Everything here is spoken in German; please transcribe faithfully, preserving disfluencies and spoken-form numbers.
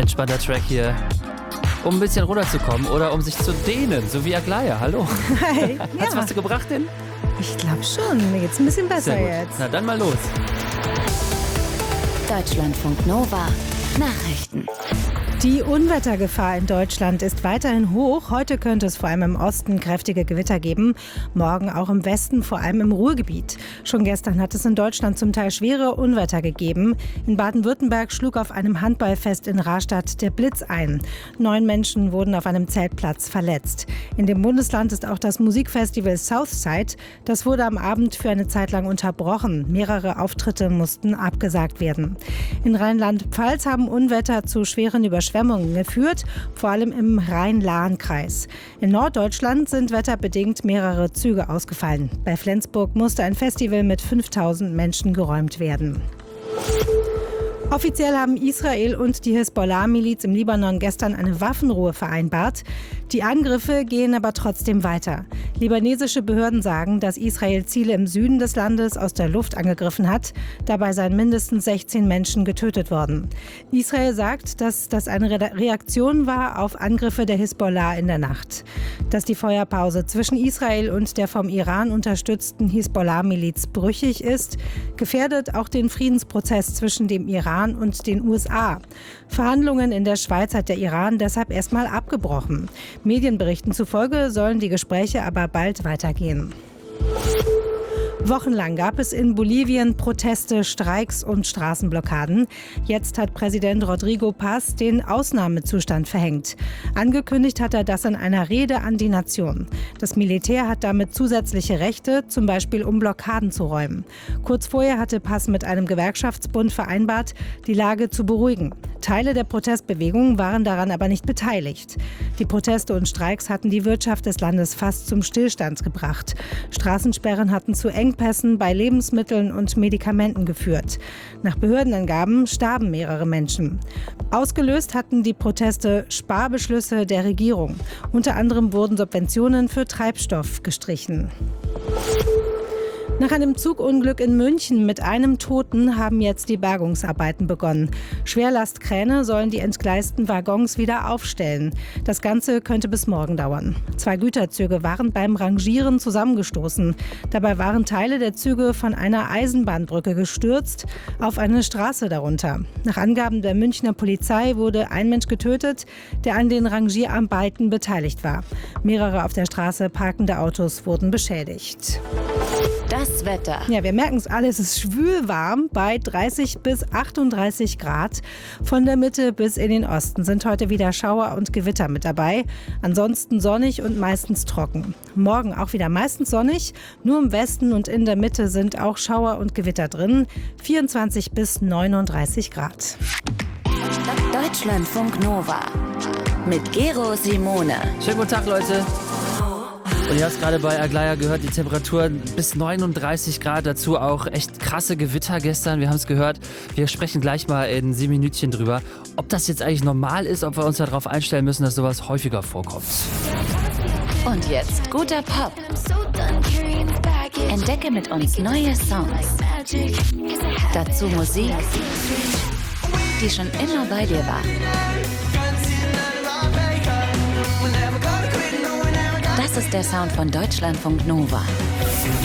entspannter Track hier, um ein bisschen runterzukommen oder um sich zu dehnen, so wie Aglaya. Hallo. Hi. Hast du Ja. was gebracht denn? Ich glaube schon. Mir geht's ein bisschen besser Sehr gut. jetzt. Na dann mal los. Deutschlandfunk Nova Nachrichten. Die Unwettergefahr in Deutschland ist weiterhin hoch. Heute könnte es vor allem im Osten kräftige Gewitter geben. Morgen auch im Westen, vor allem im Ruhrgebiet. Schon gestern hat es in Deutschland zum Teil schwere Unwetter gegeben. In Baden-Württemberg schlug auf einem Handballfest in Rastatt der Blitz ein. Neun Menschen wurden auf einem Zeltplatz verletzt. In dem Bundesland ist auch das Musikfestival Southside. Das wurde am Abend für eine Zeit lang unterbrochen. Mehrere Auftritte mussten abgesagt werden. In Rheinland-Pfalz haben Unwetter zu schweren Überschwemmungen geführt, vor allem im Rhein-Lahn-Kreis. In Norddeutschland sind wetterbedingt mehrere Züge ausgefallen. Bei Flensburg musste ein Festival mit fünftausend Menschen geräumt werden. Offiziell haben Israel und die Hisbollah-Miliz im Libanon gestern eine Waffenruhe vereinbart. Die Angriffe gehen aber trotzdem weiter. Libanesische Behörden sagen, dass Israel Ziele im Süden des Landes aus der Luft angegriffen hat. Dabei seien mindestens sechzehn Menschen getötet worden. Israel sagt, dass das eine Re- Reaktion war auf Angriffe der Hisbollah in der Nacht. Dass die Feuerpause zwischen Israel und der vom Iran unterstützten Hisbollah-Miliz brüchig ist, gefährdet auch den Friedensprozess zwischen dem Iran und den U S A. Verhandlungen in der Schweiz hat der Iran deshalb erstmal abgebrochen. Medienberichten zufolge sollen die Gespräche aber bald weitergehen. Wochenlang gab es in Bolivien Proteste, Streiks und Straßenblockaden. Jetzt hat Präsident Rodrigo Paz den Ausnahmezustand verhängt. Angekündigt hat er das in einer Rede an die Nation. Das Militär hat damit zusätzliche Rechte, zum Beispiel um Blockaden zu räumen. Kurz vorher hatte Paz mit einem Gewerkschaftsbund vereinbart, die Lage zu beruhigen. Teile der Protestbewegung waren daran aber nicht beteiligt. Die Proteste und Streiks hatten die Wirtschaft des Landes fast zum Stillstand gebracht. Straßensperren hatten zu Engpässen bei Lebensmitteln und Medikamenten geführt. Nach Behördenangaben starben mehrere Menschen. Ausgelöst hatten die Proteste Sparbeschlüsse der Regierung. Unter anderem wurden Subventionen für Treibstoff gestrichen. Nach einem Zugunglück in München mit einem Toten haben jetzt die Bergungsarbeiten begonnen. Schwerlastkräne sollen die entgleisten Waggons wieder aufstellen. Das Ganze könnte bis morgen dauern. Zwei Güterzüge waren beim Rangieren zusammengestoßen. Dabei waren Teile der Züge von einer Eisenbahnbrücke gestürzt, auf eine Straße darunter. Nach Angaben der Münchner Polizei wurde ein Mensch getötet, der an den Rangierarbeiten beteiligt war. Mehrere auf der Straße parkende Autos wurden beschädigt. Das Wetter. Ja, wir merken es alle, es ist schwül warm bei dreißig bis achtunddreißig Grad. Von der Mitte bis in den Osten sind heute wieder Schauer und Gewitter mit dabei. Ansonsten sonnig und meistens trocken. Morgen auch wieder meistens sonnig. Nur im Westen und in der Mitte sind auch Schauer und Gewitter drin. vierundzwanzig bis neununddreißig Grad. Deutschlandfunk Nova mit Gero Simone. Schönen guten Tag, Leute. Und ihr habt gerade bei Aglaya gehört, die Temperatur bis neununddreißig Grad, dazu auch echt krasse Gewitter gestern, wir haben es gehört. Wir sprechen gleich mal in sieben Minütchen drüber, ob das jetzt eigentlich normal ist, ob wir uns darauf einstellen müssen, dass sowas häufiger vorkommt. Und jetzt guter Pop. Entdecke mit uns neue Songs. Dazu Musik, die schon immer bei dir war. Das ist der Sound von Deutschlandfunk Nova.